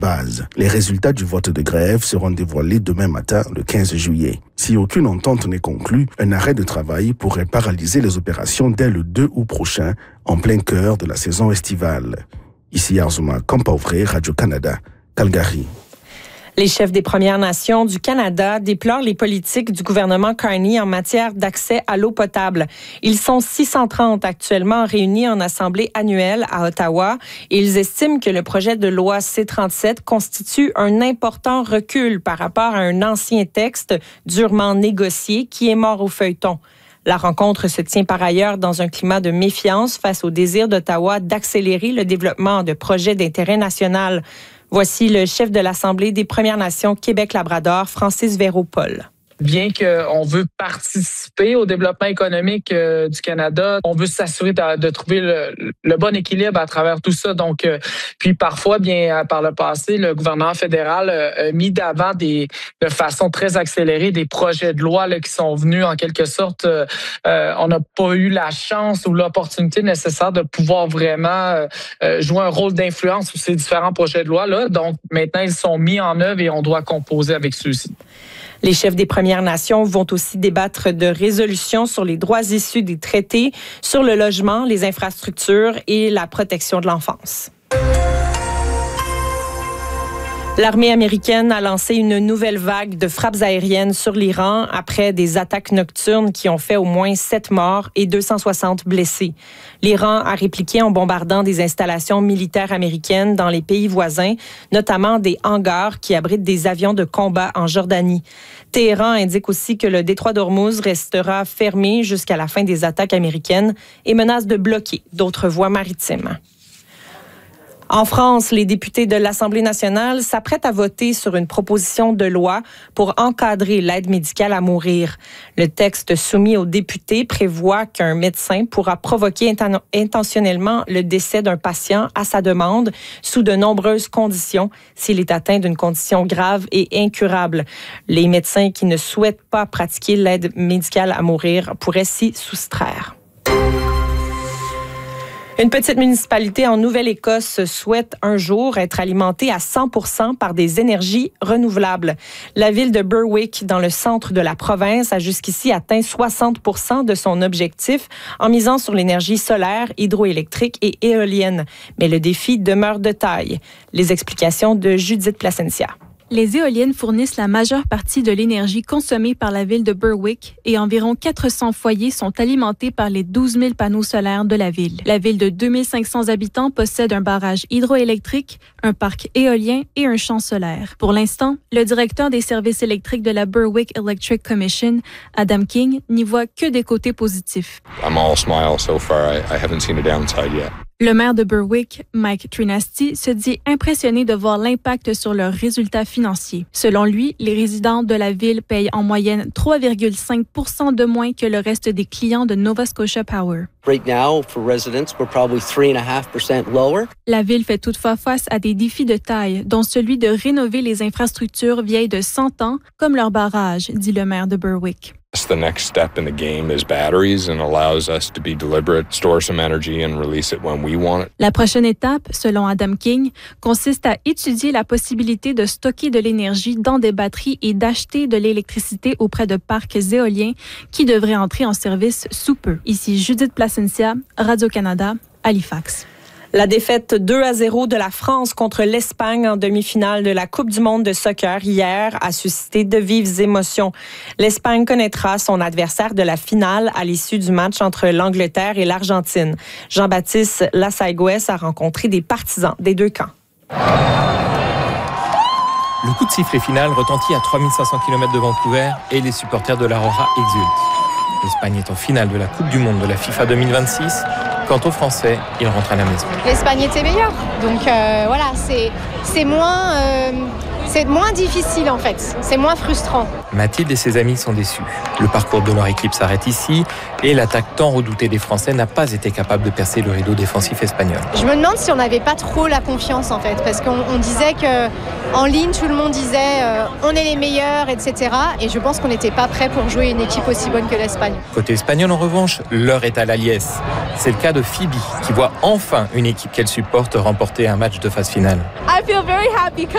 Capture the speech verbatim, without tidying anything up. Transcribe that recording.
base. Les résultats du vote de grève seront dévoilés demain matin, le quinze juillet. Si aucune entente n'est conclue, un arrêt de travail pourrait paralyser les opérations dès le deux août prochain, en plein cœur de la saison estivale. Ici Arzuma Compaoré, Radio-Canada, Calgary. Les chefs des Premières Nations du Canada déplorent les politiques du gouvernement Carney en matière d'accès à l'eau potable. Ils sont six cent trente actuellement réunis en assemblée annuelle à Ottawa et ils estiment que le projet de loi C trente-sept constitue un important recul par rapport à un ancien texte durement négocié qui est mort au feuilleton. La rencontre se tient par ailleurs dans un climat de méfiance face au désir d'Ottawa d'accélérer le développement de projets d'intérêt national. Voici le chef de l'Assemblée des Premières Nations Québec-Labrador, Francis Véro-Paul. Bien qu'on veut participer au développement économique euh, du Canada, on veut s'assurer de, de trouver le, le bon équilibre à travers tout ça. Donc, euh, puis parfois, bien par le passé, le gouvernement fédéral euh, a mis d'avant des, de façon très accélérée des projets de loi là, qui sont venus en quelque sorte. Euh, on n'a pas eu la chance ou l'opportunité nécessaire de pouvoir vraiment euh, jouer un rôle d'influence sur ces différents projets de loi là. Donc, maintenant, ils sont mis en œuvre et on doit composer avec ceux-ci. Les chefs des Premières Nations vont aussi débattre de résolutions sur les droits issus des traités, sur le logement, les infrastructures et la protection de l'enfance. L'armée américaine a lancé une nouvelle vague de frappes aériennes sur l'Iran après des attaques nocturnes qui ont fait au moins sept morts et deux cent soixante blessés. L'Iran a répliqué en bombardant des installations militaires américaines dans les pays voisins, notamment des hangars qui abritent des avions de combat en Jordanie. Téhéran indique aussi que le détroit d'Ormuz restera fermé jusqu'à la fin des attaques américaines et menace de bloquer d'autres voies maritimes. En France, les députés de l'Assemblée nationale s'apprêtent à voter sur une proposition de loi pour encadrer l'aide médicale à mourir. Le texte soumis aux députés prévoit qu'un médecin pourra provoquer inten- intentionnellement le décès d'un patient à sa demande sous de nombreuses conditions s'il est atteint d'une condition grave et incurable. Les médecins qui ne souhaitent pas pratiquer l'aide médicale à mourir pourraient s'y soustraire. Une petite municipalité en Nouvelle-Écosse souhaite un jour être alimentée à cent pour cent par des énergies renouvelables. La ville de Berwick, dans le centre de la province, a jusqu'ici atteint soixante pour cent de son objectif en misant sur l'énergie solaire, hydroélectrique et éolienne. Mais le défi demeure de taille. Les explications de Judith Placencia. Les éoliennes fournissent la majeure partie de l'énergie consommée par la ville de Berwick et environ quatre cents foyers sont alimentés par les douze mille panneaux solaires de la ville. La ville de deux mille cinq cents habitants possède un barrage hydroélectrique, un parc éolien et un champ solaire. Pour l'instant, le directeur des services électriques de la Berwick Electric Commission, Adam King, n'y voit que des côtés positifs. I'm all smile so far. I, I haven't seen a downside yet. Le maire de Berwick, Mike Trinasty, se dit impressionné de voir l'impact sur leurs résultats financiers. Selon lui, les résidents de la ville payent en moyenne trois virgule cinq pour cent de moins que le reste des clients de Nova Scotia Power. Right now, for residents, we're probably three point five percent lower. La ville fait toutefois face à des défis de taille, dont celui de rénover les infrastructures vieilles de cent ans, comme leur barrage, dit le maire de Berwick. The next step in the game is batteries and allows us to be deliberate, store some energy and release it when we want it. La prochaine étape, selon Adam King, consiste à étudier la possibilité de stocker de l'énergie dans des batteries et d'acheter de l'électricité auprès de parcs éoliens qui devraient entrer en service sous peu. Ici Judith Placencia, Radio-Canada, Halifax. La défaite deux à zéro de la France contre l'Espagne en demi-finale de la Coupe du monde de soccer hier a suscité de vives émotions. L'Espagne connaîtra son adversaire de la finale à l'issue du match entre l'Angleterre et l'Argentine. Jean-Baptiste Lassaigüez a rencontré des partisans des deux camps. Le coup de sifflet final retentit à trois mille cinq cents kilomètres de Vancouver et les supporters de l'Aurora exultent. L'Espagne est en finale de la Coupe du monde de la FIFA deux mille vingt-six. Quant aux Français, ils rentrent à la maison. L'Espagne était meilleure, donc euh, voilà, c'est, c'est, moins, euh, c'est moins difficile en fait, c'est moins frustrant. Mathilde et ses amis sont déçus. Le parcours de leur équipe s'arrête ici et l'attaque tant redoutée des Français n'a pas été capable de percer le rideau défensif espagnol. Je me demande si on n'avait pas trop la confiance en fait, parce qu'on on disait qu'en ligne tout le monde disait euh, on est les meilleurs, et cetera. Et je pense qu'on n'était pas prêt pour jouer une équipe aussi bonne que l'Espagne. Côté espagnol en revanche, l'heure est à la liesse. C'est le cas de Phoebe qui voit enfin une équipe qu'elle supporte remporter un match de phase finale. I feel very happy